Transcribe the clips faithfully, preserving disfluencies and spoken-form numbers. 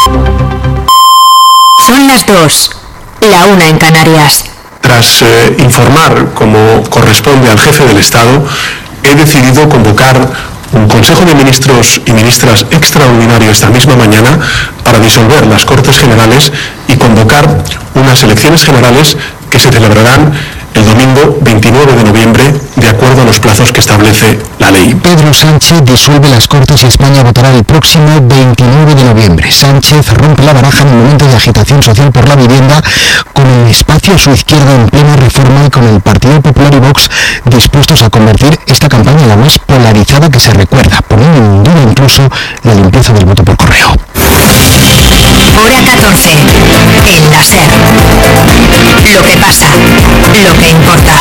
Son las dos, la una en Canarias. Tras eh, informar, como corresponde al jefe del Estado, he decidido convocar un Consejo de Ministros y Ministras extraordinario esta misma mañana para disolver las Cortes Generales y convocar unas elecciones generales que se celebrarán el domingo veintinueve de noviembre, de acuerdo a los plazos que establece la ley. Pedro Sánchez disuelve las Cortes y España votará el próximo veintinueve de noviembre. Sánchez rompe la baraja en un momento de agitación social por la vivienda, con el espacio a su izquierda en plena reforma y con el Partido Popular y Vox dispuestos a convertir esta campaña en la más polarizada que se recuerda, poniendo en duda incluso la limpieza del voto por correo. Hora catorce, en la SER. Lo que pasa, lo que importa.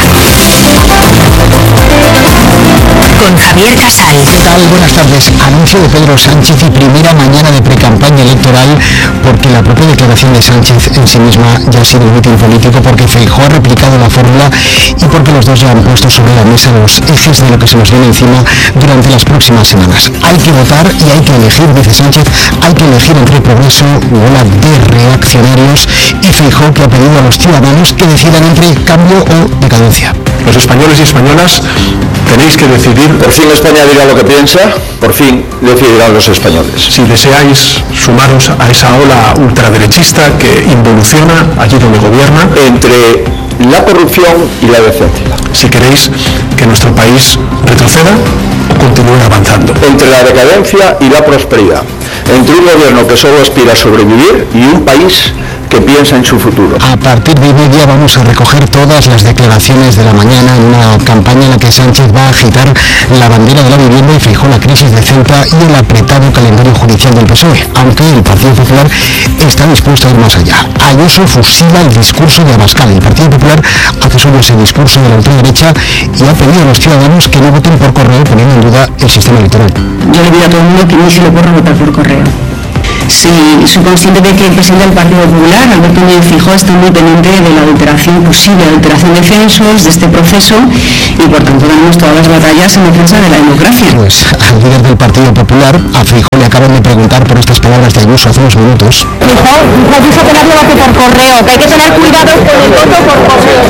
Con Javier Casal. ¿Qué tal? Buenas tardes. Anuncio de Pedro Sánchez y primera mañana de precampaña electoral, porque la propia declaración de Sánchez en sí misma ya ha sido un mitin político, porque Feijóo ha replicado la fórmula y porque los dos ya han puesto sobre la mesa los ejes de lo que se nos viene encima durante las próximas semanas. Hay que votar y hay que elegir, dice Sánchez, hay que elegir entre progreso u ola de reaccionarios, y Feijóo, que ha pedido a los ciudadanos que decidan entre cambio o decadencia. Los españoles y españolas tenéis que decidir. Por fin España dirá lo que piensa, por fin decidirán los españoles. Si deseáis sumaros a esa ola ultraderechista que involuciona allí donde gobierna. Entre la corrupción y la decencia. Si queréis que nuestro país retroceda o continúe avanzando. Entre la decadencia y la prosperidad. Entre un gobierno que solo aspira a sobrevivir y un país que piensa en su futuro. A partir de media vamos a recoger todas las declaraciones de la mañana en una campaña en la que Sánchez va a agitar la bandera de la vivienda y Feijóo la crisis de Ceuta y el apretado calendario judicial del P S O E, aunque el Partido Popular está dispuesto a ir más allá. Ayuso fusila el discurso de Abascal. El Partido Popular hace suyo ese discurso de la ultraderecha y ha pedido a los ciudadanos que no voten por correo, poniendo en duda el sistema electoral. Yo le pido a todo el mundo que no se le ocurra votar por correo. Sí, soy consciente de que el presidente del Partido Popular, Alberto Núñez Feijóo, está muy pendiente de la adulteración, posible adulteración de censos, de este proceso, y por tanto damos todas las batallas en defensa de la democracia. Pues al líder del Partido Popular, a Feijóo, le acaban de preguntar por estas palabras de Ayuso hace unos minutos. Feijóo, Ayuso que no hace voto por correo, que hay que tener cuidado con el voto por correo.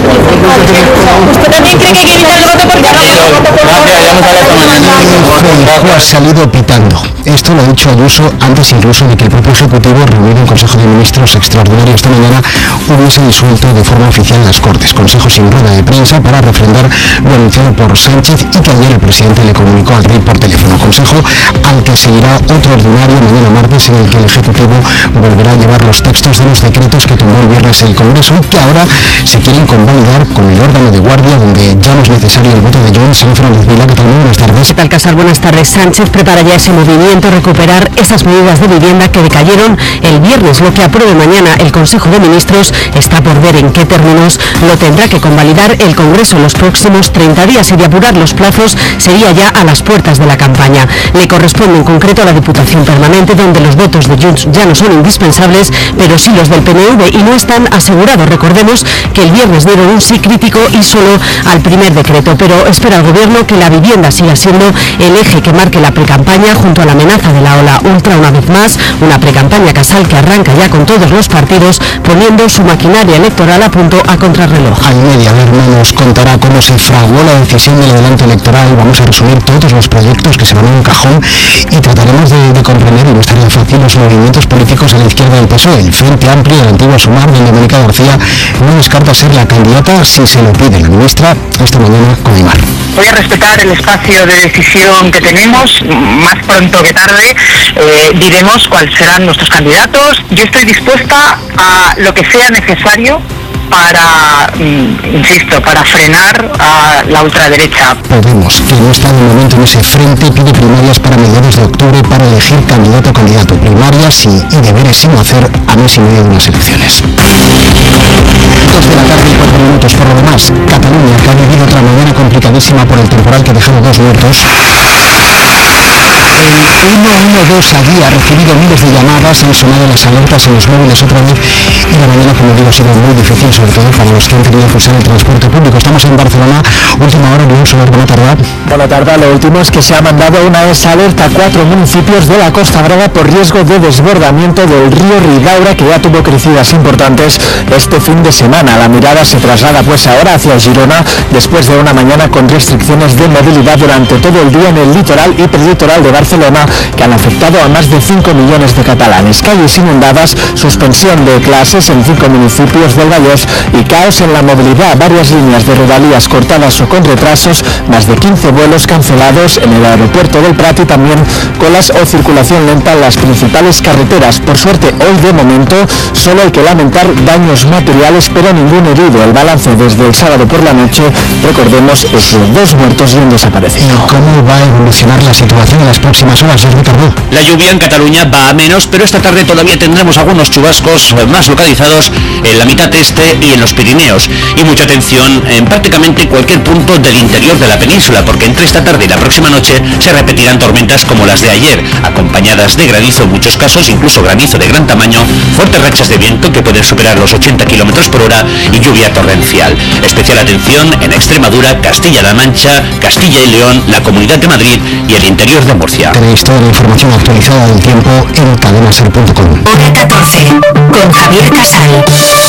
¿Usted también cree que hay que evitar el voto por correo? Gracias, ya hemos hablado esta mañana. Feijóo ha salido pitando. Esto lo ha dicho Ayuso antes incluso de que el propio Ejecutivo, reunido en Consejo de Ministros extraordinario esta mañana, hubiese disuelto de forma oficial las Cortes. Consejo sin rueda de prensa para refrendar lo anunciado por Sánchez y que ayer el presidente le comunicó al rey por teléfono. Consejo al que seguirá otro ordinario mañana martes, en el que el Ejecutivo volverá a llevar los textos de los decretos que tomó el viernes el Congreso, que ahora se quieren convalidar con el órgano de guardia, donde ya no es necesario el voto de John San Fernández Vila. ¿Qué tal? Buenas tardes. ¿Qué tal, Casal? Buenas tardes. Sánchez prepara ya ese movimiento, recuperar esas medidas de vivienda que decayeron el viernes. Lo que apruebe mañana el Consejo de Ministros está por ver en qué términos lo tendrá que convalidar el Congreso en los próximos treinta días, y de apurar los plazos sería ya a las puertas de la campaña. Le corresponde en concreto a la Diputación Permanente, donde los votos de Junts ya no son indispensables, pero sí los del P N V, y no están asegurados. Recordemos que el viernes dieron un sí crítico y solo al primer decreto, pero espera el Gobierno que la vivienda siga siendo el eje que marque la precampaña, junto a la amenaza de la ola ultra una vez más, una precampaña, Casal, que arranca ya con todos los partidos poniendo su maquinaria electoral a punto a contrarreloj. Al media, Lerma nos contará cómo se fraguó la decisión del adelanto electoral. Vamos a resumir todos los proyectos que se van a un cajón y trataremos de, de comprender, y no estaría fácil, los movimientos políticos a la izquierda del P S O E. El Frente Amplio del antiguo Sumar, donde Mónica García no descarta ser la candidata si se lo pide la ministra esta mañana con Aymar. Voy a respetar el espacio de decisión que tenemos. Más pronto que tarde eh, diremos cuáles serán nuestros candidatos. Yo estoy dispuesta a lo que sea necesario para, mm, insisto, para frenar a la ultraderecha. Podemos, que no está de momento en ese frente, pide primarias para mediados de octubre para elegir candidato o candidato. Primarias y, y deberes sin hacer a mes y medio de unas elecciones. Dos de la tarde y cuatro minutos. Por lo demás, Cataluña, que ha vivido otra mañana complicadísima por el temporal que ha dejado dos muertos. uno uno dos allí ha recibido miles de llamadas, han sonado las alertas en los móviles otra vez y la mañana, como digo, ha sido muy difícil, sobre todo para los que han tenido que usar el transporte público. Estamos en Barcelona, última hora, León Soler, buena tarde. Buena tarde, lo último es que se ha mandado una alerta a cuatro municipios de la Costa Brava por riesgo de desbordamiento del río Ridaura, que ya tuvo crecidas importantes este fin de semana. La mirada se traslada pues ahora hacia Girona, después de una mañana con restricciones de movilidad durante todo el día en el litoral y preditoral de Barcelona, que han afectado a más de cinco millones de catalanes. Calles inundadas, suspensión de clases en cinco municipios del Vallès y caos en la movilidad. Varias líneas de rodalías cortadas o con retrasos, más de quince vuelos cancelados en el aeropuerto del Prat y también colas o circulación lenta en las principales carreteras. Por suerte, hoy de momento solo hay que lamentar daños materiales, pero ningún herido. El balance desde el sábado por la noche, recordemos, es de dos muertos y un desaparecido. ¿Cómo va a evolucionar la situación en las próximas horas? La lluvia en Cataluña va a menos, pero esta tarde todavía tendremos algunos chubascos más localizados en la mitad este y en los Pirineos. Y mucha atención en prácticamente cualquier punto del interior de la península, porque entre esta tarde y la próxima noche se repetirán tormentas como las de ayer, acompañadas de granizo en muchos casos, incluso granizo de gran tamaño, fuertes rachas de viento que pueden superar los ochenta kilómetros por hora y lluvia torrencial. Especial atención en Extremadura, Castilla-La Mancha, Castilla y León, la Comunidad de Madrid y el interior de Murcia. Tenéis toda la información actualizada del tiempo en cadenaser punto com. Hora catorce, con Javier Casal.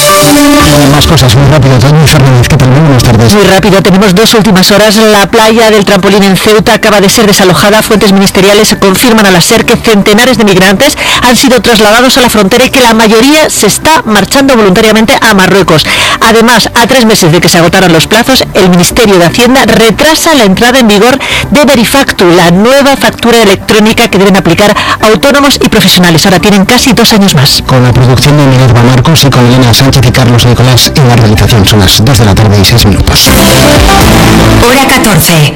Y más cosas, muy rápido. Tony Fernández, ¿qué tal? Muy buenas tardes. Muy rápido, tenemos dos últimas horas. La playa del Trampolín en Ceuta acaba de ser desalojada. Fuentes ministeriales confirman a la SER que centenares de migrantes han sido trasladados a la frontera y que la mayoría se está marchando voluntariamente a Marruecos. Además, a tres meses de que se agotaran los plazos, el Ministerio de Hacienda retrasa la entrada en vigor de Verifactu, la nueva factura electrónica que deben aplicar autónomos y profesionales. Ahora tienen casi dos años más. Con la producción de Minerva Marcos y con Elena Sánchez y Carlos Nicolás en la realización. Son las dos de la tarde y seis minutos. Hora catorce.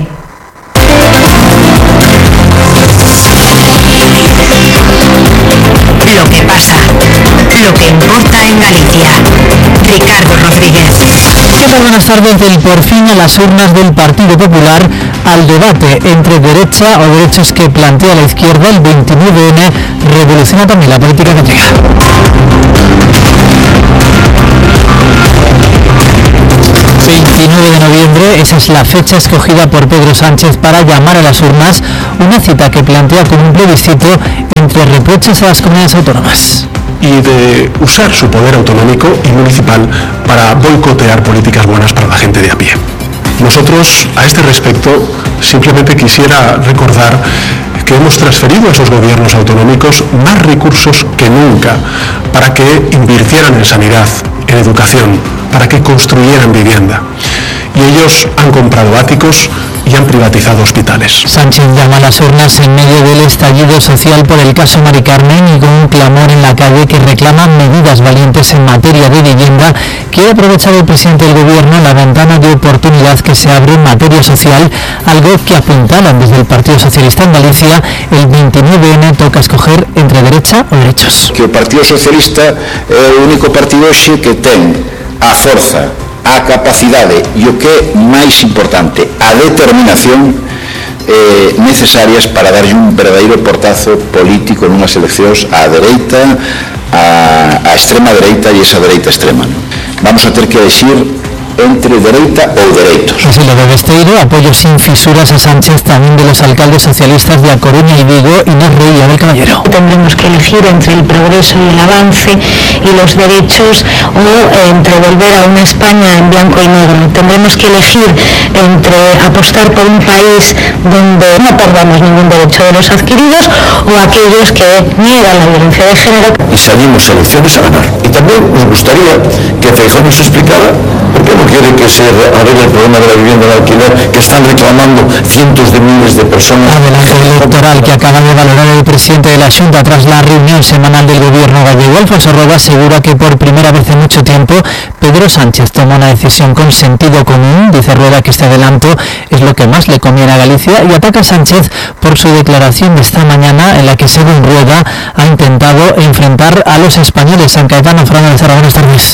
Lo que pasa, lo que importa en Galicia. Ricardo Rodríguez. ¿Qué tal? Buenas tardes. Del por fin a las urnas del Partido Popular al debate entre derecha o derechos que plantea la izquierda. El veintinueve ene revoluciona también la política gallega. veintinueve de noviembre, esa es la fecha escogida por Pedro Sánchez para llamar a las urnas, una cita que plantea como un plebiscito entre reproches a las comunidades autónomas. Y de usar su poder autonómico y municipal para boicotear políticas buenas para la gente de a pie. Nosotros, a este respecto, simplemente quisiera recordar que hemos transferido a esos gobiernos autonómicos más recursos que nunca para que invirtieran en sanidad, en educación, para que construyeran vivienda. Y ellos han comprado áticos y han privatizado hospitales. Sánchez llama a las urnas en medio del estallido social por el caso Mari Carmen y con un clamor en la calle que reclama medidas valientes en materia de vivienda. Quiere aprovechar el presidente del gobierno la ventana de oportunidad que se abre en materia social, algo que apuntalan desde el Partido Socialista en Galicia. El veintinueve ene toca escoger entre derecha o derechos. Que o Partido Socialista é o único partido hoxe que ten a forza, a capacidade e o que é máis importante, a determinación eh, necesarias para darlle un verdadeiro portazo político nunhas eleccións á dereita, á, á extrema dereita e esa dereita extrema. ¿No? Vamos a ter que elegir entre dereita ou dereitos. Así lo de Besteiro, apoyo sin fisuras a Sánchez, también de los alcaldes socialistas de A Coruña y Vigo, Inés Reía del Caballero. Tendremos que elegir entre el progreso y el avance y los derechos o entre volver a una España en blanco y negro. Tendremos que elegir entre apostar por un país donde no perdamos ningún derecho de los adquiridos o aquellos que niegan la violencia de género. Y salimos a elecciones a ganar. Y también nos gustaría que Feijóo nos explicara por qué no quiere que se arregle el problema de la vivienda de alquiler que están reclamando cientos de miles de personas. Adelante electoral que acaba de valorar el presidente de la Xunta tras la reunión semanal del gobierno gallego. Alfonso Roda asegura que por primera vez en mucho tiempo Pedro Sánchez toma una decisión con sentido común. Dice Rueda que este adelanto es lo que más le conviene a Galicia y ataca a Sánchez por su declaración de esta mañana en la que, según Rueda, ha intentado enfrentar a los españoles. San Caetano, Fernando de Zara, buenas tardes.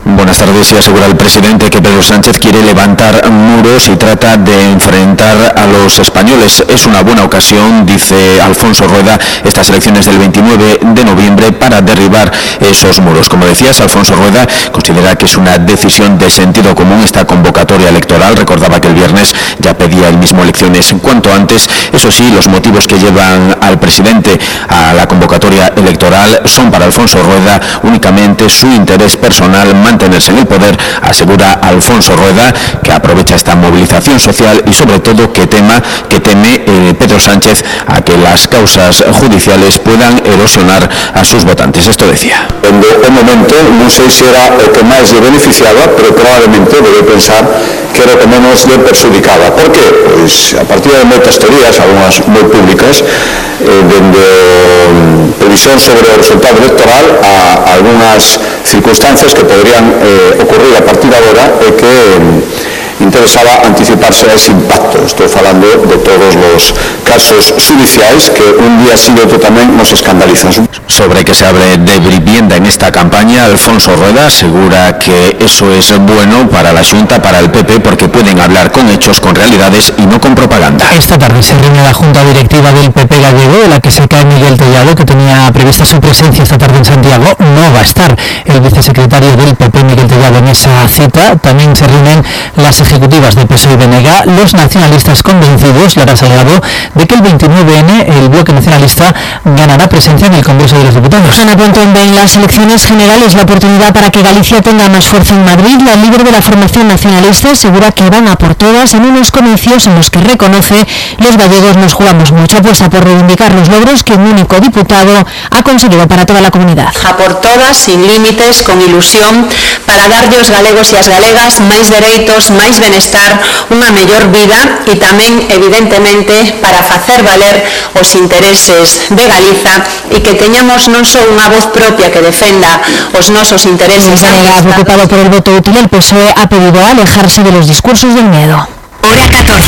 Buenas tardes. Y asegura el presidente que Pedro Sánchez quiere levantar muros y trata de enfrentar a los españoles. Es una buena ocasión, dice Alfonso Rueda, estas elecciones del veintinueve de noviembre para derribar esos muros. Como decías, Alfonso Rueda considera que es una decisión de sentido común esta convocatoria electoral. Recordaba que el viernes ya pedía el mismo elecciones cuanto antes. Eso sí, los motivos que llevan al presidente a la convocatoria electoral son para Alfonso Rueda únicamente su interés personal, mantenerse en el poder. Asegura Alfonso Rueda que aprovecha esta movilización social y sobre todo que tema que teme eh, Pedro Sánchez a que las causas judiciales puedan erosionar a sus votantes. Esto decía. En un momento non sei se era o que máis lle beneficiaba, pero probablemente debe pensar que era o que menos lle perjudicaba. Por que? Pois a partir de moitas teorías, algunhas moi públicas, eh, dende previsión sobre o resultado electoral a, a algunhas circunstancias que podrían eh, ocurrir a partir de agora e que eh, interesaba anticiparse a ese impacto. Estou falando de todos os casos judiciais que un día sí e outro tamén nos escandalizan. Sobre que se abre de vivienda en esta campaña, Alfonso Rueda asegura que eso es bueno para la Xunta, para el P P, porque pueden hablar con hechos, con realidades y no con propaganda. Esta tarde se reúne la Junta Directiva del P P gallego, de la que se cae Miguel Tellado, que tenía prevista su presencia esta tarde en Santiago. No va a estar el vicesecretario del P P, Miguel Tellado, en esa cita. También se reúnen las ejecutivas de P S O E y B N G, los nacionalistas convencidos, Lara Salgado, de que el veintinueve ene el bloque nacionalista ganará presencia en el Congreso de los Diputados. Ana Pontón ve en las elecciones generales la oportunidad para que Galicia tenga más fuerza en Madrid. La líder de la formación nacionalista asegura que van a por todas en unos comicios en los que reconoce los gallegos nos jugamos mucho, apuesta por reivindicar los logros que un único diputado ha conseguido para toda la comunidad. A por todas, sin límites, con ilusión, para darlle aos galegos e as galegas máis dereitos, máis benestar, unha mellor vida e tamén, evidentemente, para facer valer os intereses de Galiza e que teñamos non só unha voz propia que defenda os nosos intereses. Preocupado por el voto útil, el P S O E ha pedido alejarse de los discursos del miedo. Hora catorce.